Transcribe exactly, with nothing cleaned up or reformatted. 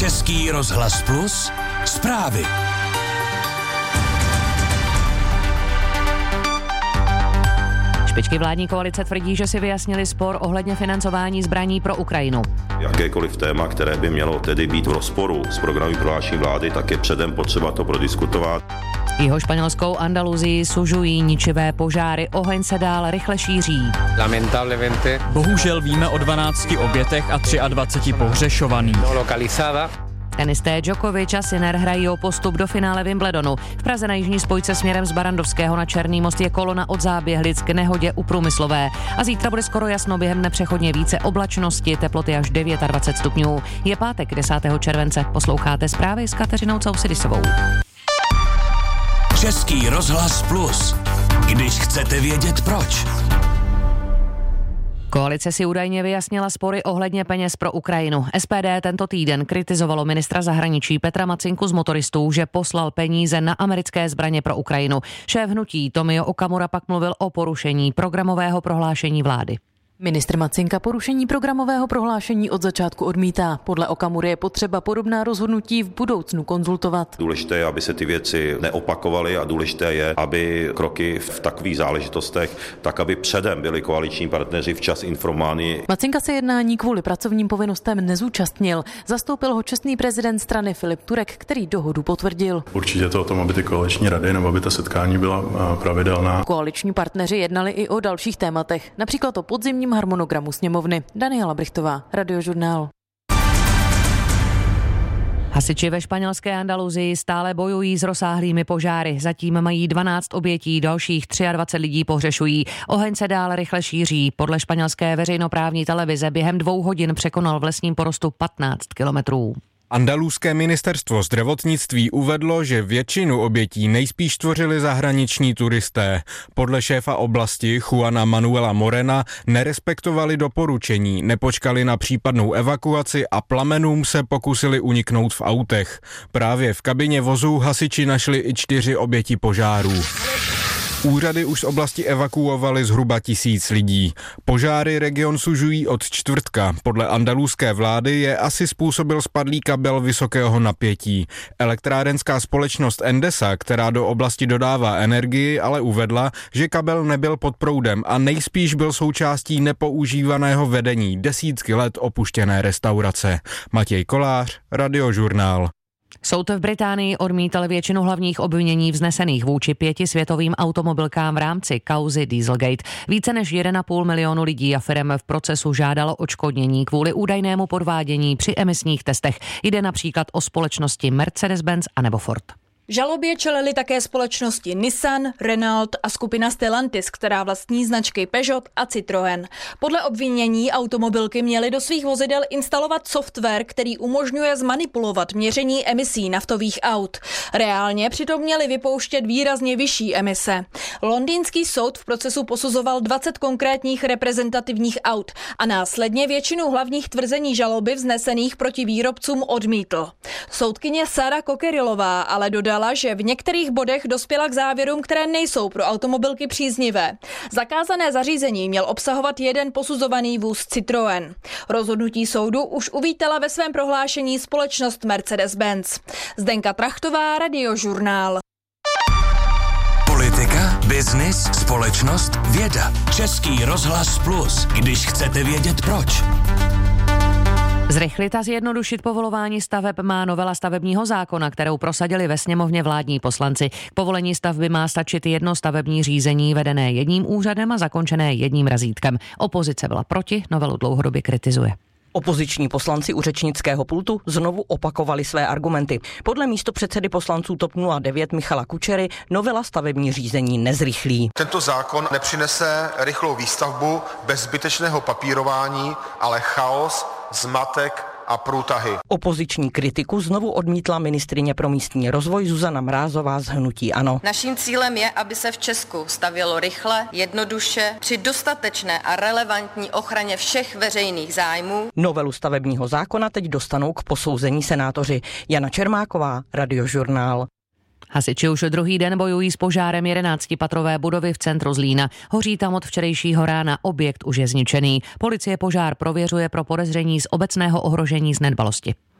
Český rozhlas Plus, zprávy. Špičky vládní koalice tvrdí, že si vyjasnili spor ohledně financování zbraní pro Ukrajinu. Jakékoliv téma, které by mělo tedy být v rozporu s programovým prohlášením vlády, tak je předem potřeba to prodiskutovat. Jeho španělskou Andaluzii sužují ničivé požáry, oheň se dál rychle šíří. Lamentablemente. Bohužel víme o dvanácti obětech a dvaceti třech pohřešovaných. Tenisté Djokovic a Sinner hrají o postup do finále Wimbledonu. V Praze na jižní spojce směrem z Barandovského na Černý most je kolona od Záběhlic k nehodě u Průmyslové. A zítra bude skoro jasno, během dne přechodně více oblačnosti, teploty až dvacet devět stupňů. Je pátek desátého července. Posloucháte zprávy s Kateřinou Causidisovou. Český rozhlas Plus. Když chcete vědět proč. Koalice si údajně vyjasnila spory ohledně peněz pro Ukrajinu. S P D tento týden kritizovalo ministra zahraničí Petra Macinku z Motoristů, že poslal peníze na americké zbraně pro Ukrajinu. Šéf hnutí Tomio Okamura pak mluvil o porušení programového prohlášení vlády. Ministr Macinka porušení programového prohlášení od začátku odmítá. Podle Okamury je potřeba podobná rozhodnutí v budoucnu konzultovat. Důležité je, aby se ty věci neopakovaly a důležité je, aby kroky v takových záležitostech, tak aby předem byli koaliční partneři včas informováni. Macinka se jednání kvůli pracovním povinnostem nezúčastnil. Zastoupil ho čestný prezident strany Filip Turek, který dohodu potvrdil. Určitě to o tom, aby ty koaliční rady nebo aby ta setkání byla pravidelná. Koaliční partneři jednali i o dalších tématech, například o podzimním harmonogramu sněmovny. Daniela Brichtová, Radiožurnál. Hasiči ve španělské Andaluzii stále bojují s rozsáhlými požáry. Zatím mají dvanáct obětí, dalších dvacet tři lidí pohřešují. Oheň se dál rychle šíří. Podle španělské veřejnoprávní televize během dvou hodin překonal v lesním porostu patnáct kilometrů. Andalúské ministerstvo zdravotnictví uvedlo, že většinu obětí nejspíš tvořili zahraniční turisté. Podle šéfa oblasti Juana Manuela Morena nerespektovali doporučení, nepočkali na případnou evakuaci a plamenům se pokusili uniknout v autech. Právě v kabině vozů hasiči našli i čtyři oběti požárů. Úřady už z oblasti evakuovali zhruba tisíc lidí. Požáry region sužují od čtvrtka. Podle andalúské vlády je asi způsobil spadlý kabel vysokého napětí. Elektrárenská společnost Endesa, která do oblasti dodává energii, ale uvedla, že kabel nebyl pod proudem a nejspíš byl součástí nepoužívaného vedení desítky let opuštěné restaurace. Matěj Kolář, Radiožurnál. Soud v Británii odmítal většinu hlavních obvinění vznesených vůči pěti světovým automobilkám v rámci kauzy Dieselgate. Více než jeden a půl milionu lidí a firem v procesu žádalo odškodnění kvůli údajnému podvádění při emisních testech. Jde například o společnosti Mercedes-Benz anebo Ford. Žalobě čelily také společnosti Nissan, Renault a skupina Stellantis, která vlastní značky Peugeot a Citroën. Podle obvinění automobilky měly do svých vozidel instalovat software, který umožňuje zmanipulovat měření emisí naftových aut. Reálně přitom měly vypouštět výrazně vyšší emise. Londýnský soud v procesu posuzoval dvacet konkrétních reprezentativních aut a následně většinu hlavních tvrzení žaloby vznesených proti výrobcům odmítl. Soudkyně Sara Kokerilová ale dodala, že v některých bodech dospěla k závěrům, které nejsou pro automobilky příznivé. Zakázané zařízení měl obsahovat jeden posuzovaný vůz Citroën. Rozhodnutí soudu už uvítala ve svém prohlášení společnost Mercedes-Benz. Zdenka Trachtová, Radiožurnál. Politika, biznis, společnost, věda. Český rozhlas Plus. Když chcete vědět proč. Zrychlit a zjednodušit povolování staveb má novela stavebního zákona, kterou prosadili ve sněmovně vládní poslanci. K povolení stavby má stačit jedno stavební řízení vedené jedním úřadem a zakončené jedním razítkem. Opozice byla proti, novelu dlouhodobě kritizuje. Opoziční poslanci u řečnického pultu znovu opakovali své argumenty. Podle místopředsedy poslanců TOP nula devět Michala Kučery novela stavební řízení nezrychlí. Tento zákon nepřinese rychlou výstavbu bez zbytečného papírování, ale chaos, zmatek a průtahy. Opoziční kritiku znovu odmítla ministryně pro místní rozvoj Zuzana Mrázová z hnutí ANO. Naším cílem je, aby se v Česku stavělo rychle, jednoduše, při dostatečné a relevantní ochraně všech veřejných zájmů. Novelu stavebního zákona teď dostanou k posouzení senátoři. Jana Čermáková, Radiožurnál. Hasiči už druhý den bojují s požárem jedenáctipatrové budovy v centru Zlína. Hoří tam od včerejšího rána, objekt už je zničený. Policie požár prověřuje pro podezření z obecného ohrožení z nedbalosti.